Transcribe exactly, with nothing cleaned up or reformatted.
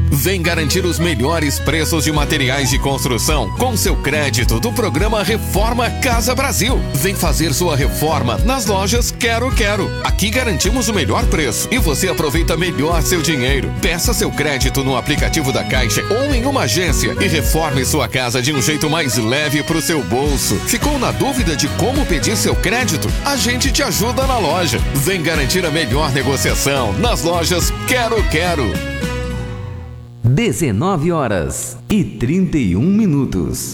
Vem garantir os melhores preços de materiais de construção com seu crédito do programa Reforma Casa Brasil. Vem fazer sua reforma nas lojas Quero Quero. Aqui garantimos o melhor preço e você aproveita melhor seu dinheiro. Peça seu crédito no aplicativo da Caixa ou em uma agência e reforme sua casa de um jeito mais leve pro seu bolso. Ficou na dúvida de como pedir seu crédito? A gente te ajuda na loja. Vem garantir a melhor negociação nas lojas Quero Quero. dezenove horas e trinta e um minutos.